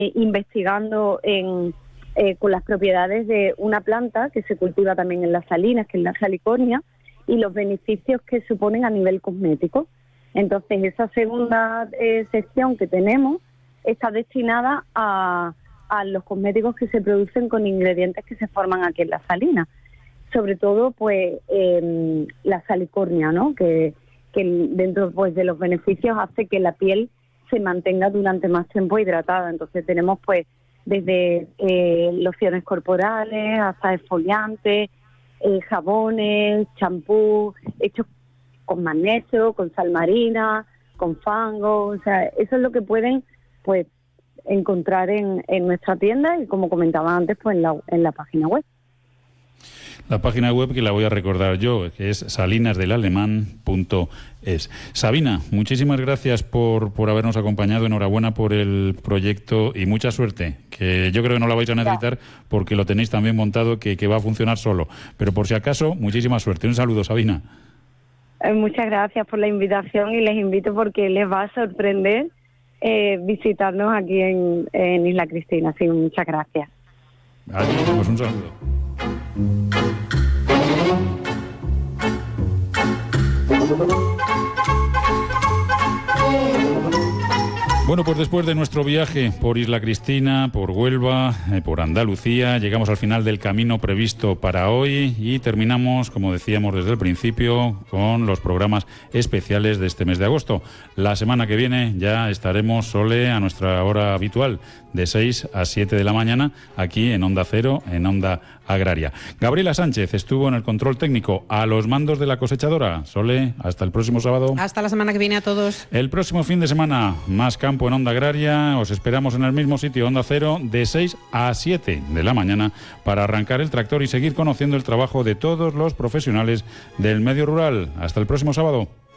investigando con las propiedades de una planta que se cultiva también en las salinas, que es la salicornia, y los beneficios que suponen a nivel cosmético. Entonces, esa segunda sección que tenemos está destinada a los cosméticos que se producen con ingredientes que se forman aquí en las salinas. Sobre todo, pues, la salicornia, ¿no? Que dentro, pues, de los beneficios hace que la piel se mantenga durante más tiempo hidratada. Entonces tenemos, pues, desde lociones corporales hasta exfoliantes, jabones, champú, hechos con magnesio, con sal marina, con fango. O sea, eso es lo que pueden, pues, encontrar en nuestra tienda y, como comentaba antes, pues en la página web. La página web, que la voy a recordar yo, que es salinasdelalemán.es. Sabina, muchísimas gracias por habernos acompañado. Enhorabuena por el proyecto y mucha suerte, que yo creo que no la vais a necesitar porque lo tenéis también montado, que va a funcionar solo. Pero por si acaso, muchísima suerte. Un saludo, Sabina. Muchas gracias por la invitación y les invito porque les va a sorprender visitarnos aquí en Isla Cristina. Sí, muchas gracias. Allí, pues un saludo. Bueno, pues después de nuestro viaje por Isla Cristina, por Huelva, por Andalucía, llegamos al final del camino previsto para hoy y terminamos, como decíamos desde el principio, con los programas especiales de este mes de agosto. La semana que viene ya estaremos, Sole, a nuestra hora habitual, de 6 a 7 de la mañana, aquí en Onda Cero, en Onda Agraria. Gabriela Sánchez estuvo en el control técnico a los mandos de la cosechadora. Sole, hasta el próximo sábado. Hasta la semana que viene a todos. El próximo fin de semana, más campo en Onda Agraria. Os esperamos en el mismo sitio, Onda Cero, de 6 a 7 de la mañana, para arrancar el tractor y seguir conociendo el trabajo de todos los profesionales del medio rural. Hasta el próximo sábado.